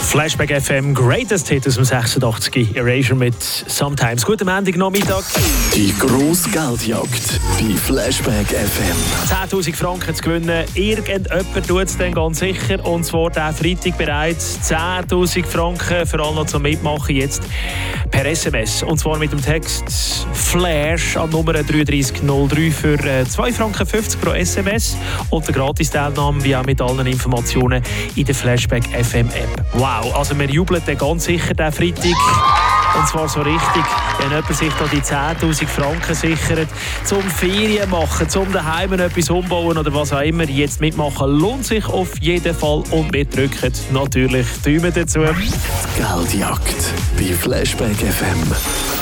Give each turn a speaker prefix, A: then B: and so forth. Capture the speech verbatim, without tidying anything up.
A: Flashback F M, Greatest Hit aus dem sechsundachtzig, Erasure mit Sometimes. Guten Montagnachmittag.
B: Die grosse Geldjagd bei Flashback F M.
A: zehntausend Franken zu gewinnen, irgendjemand tut es dann ganz sicher. Und zwar diesen Freitag bereits zehntausend Franken für alle noch zum Mitmachen. Jetzt per S M S. Und zwar mit dem Text Flash an Nummer drei drei null drei für zwei Franken fünfzig pro S M S. Und eine Gratis-Teilnahme wie auch mit allen Informationen in der Flashback F M App. Wow, also wir jubeln dann ganz sicher diesen Freitag. Und zwar so richtig, wenn jemand sich da die zehntausend Franken sichert, zum Ferien machen, zum daheim etwas umbauen oder was auch immer, jetzt mitmachen, lohnt sich auf jeden Fall. Und wir drücken natürlich die Daumen dazu.
B: Die Geldjagd bei Flashback F M.